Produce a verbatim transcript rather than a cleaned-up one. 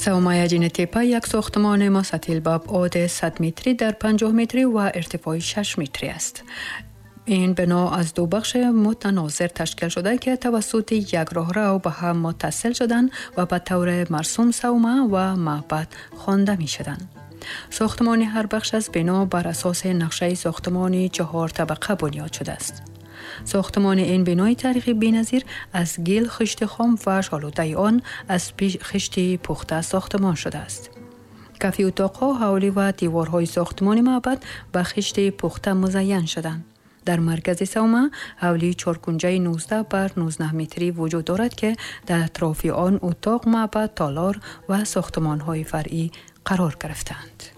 سومایجین تپه یک ساختمان مستطیل با ابعاد صد متری در پنجاه متری و ارتفاع شش متری است. این بنا از دو بخش متناظر تشکیل شده که توسط یک راهرو به هم متصل شدند و به طور مرسوم سومه و معبد خوانده می شدند. ساختمان هر بخش از بنا بر اساس نقشه ساختمانی چهار طبقه بنیاد شده است. ساختمان این بنای تاریخی بی‌نظیر از گل، خشت خام و شالوده آن از خشت پخته ساختمان شده است. کافی اتاق‌ها، حولی و دیوارهای ساختمان معبد به خشت پخته مزین شدند. در مرکز سومه حولی چارکنجه نوزده بر نوزده متری وجود دارد که در اطراف آن اتاق، معبد، تالار و ساختمان‌های فرعی قرار گرفتند.